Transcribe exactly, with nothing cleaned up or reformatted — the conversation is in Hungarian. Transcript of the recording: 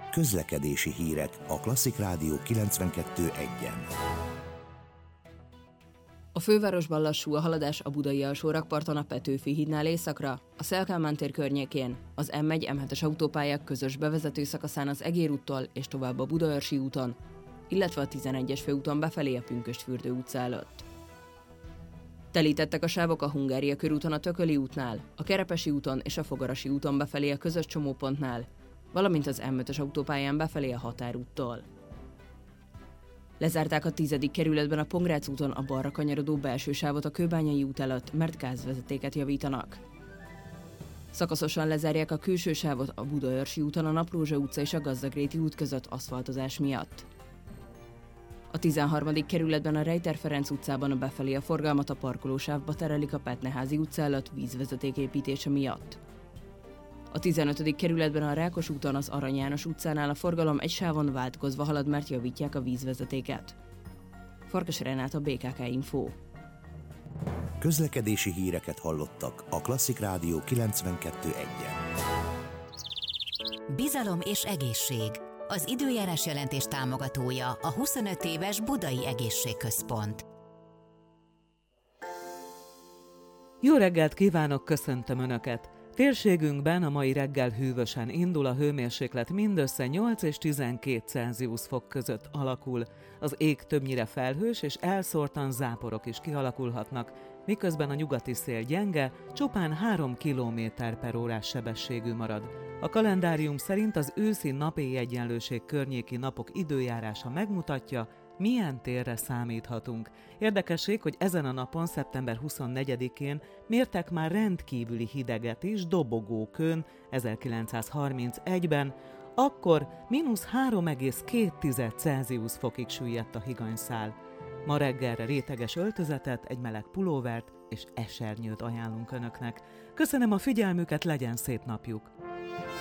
Közlekedési hírek a Klasszik Rádió kilencvenkettő egyen. A fővárosban lassú a haladás a budai alsórakparton a Petőfi hídnál északra, a Széll-Kálmán tér környékén, az M egy M hetes autópályák közös bevezető szakaszán az Egér úttól és tovább a Budaörsi úton, illetve a tizenegyes főúton befelé a Pünkösdfürdő utca előtt. Telítettek a sávok a Hungária körúton a Tököli útnál, a Kerepesi úton és a Fogarasi úton befelé a közös csomópontnál, valamint az M ötös autópályán befelé a Határúttól. Lezárták a tizedik kerületben a Pongrác úton a balra kanyarodó belső sávot a Kőbányai út előtt, mert gázvezetéket javítanak. Szakaszosan lezárják a külső sávot a Budaörsi úton a Naprózsa utca és a Gazdagréti út között aszfaltozás miatt. A tizenharmadik kerületben a Rejter Ferenc utcában a befelé a forgalmat a parkolósávba terelik a Petneházi utca előtt vízvezeték építése miatt. A tizenötödik kerületben a Rákos úton az Arany János utcánál a forgalom egy sávon változva halad, mert javítják a vízvezetéket. Farkas Renáta, bé ká ká Info. Közlekedési híreket hallottak a Klasszik Rádió kilencvenkettő egyen. Bizalom és egészség. Az időjárás jelentés támogatója a huszonöt éves Budai Egészségközpont. Jó reggelt kívánok, köszöntöm Önöket! Térségünkben a mai reggel hűvösen indul, a hőmérséklet mindössze nyolc és tizenkét Celsius fok között alakul. Az ég többnyire felhős és elszórtan záporok is kialakulhatnak, miközben a nyugati szél gyenge, csupán három kilométer per órás sebességű marad. A kalendárium szerint az őszi napéjegyenlőség környéki napok időjárása megmutatja, milyen térre számíthatunk. Érdekesség, hogy ezen a napon, szeptember huszonnegyedikén mértek már rendkívüli hideget is Dobogókőn ezerkilencszázharmincegyben, akkor mínusz három egész két Celsius fokig süllyedt a higanyszál. Ma reggelre réteges öltözetet, egy meleg pulóvert és esernyőt ajánlunk Önöknek. Köszönöm a figyelmüket, legyen szép napjuk!